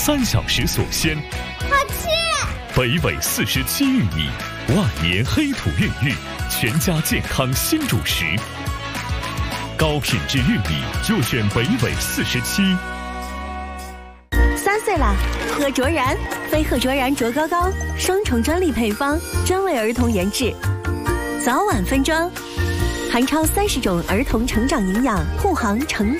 3小时锁鲜。 好吃！ 北纬47玉米，万年黑土孕育，全家健康新主食。高品质玉米就选北纬47。 3岁了，喝卓然，飞鹤卓然卓高高，双重专利配方，专为儿童研制，早晚分装，含超30种儿童成长营养，护航成长。